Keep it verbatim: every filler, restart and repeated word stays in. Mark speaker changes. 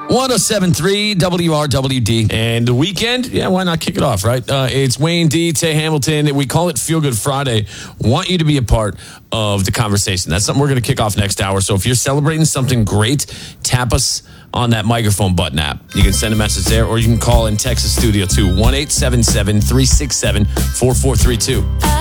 Speaker 1: one oh seven point three W R W D. And the weekend, yeah, why not kick it off, right? Uh, it's Wayne D, Tay Hamilton. We call it Feel Good Friday. Want you to be a part of the conversation. That's something we're going to kick off next hour. So if you're celebrating something great, tap us on that microphone button app. You can send a message there, or you can call in Texas studio to one eight seven seven, three six seven, four four three two.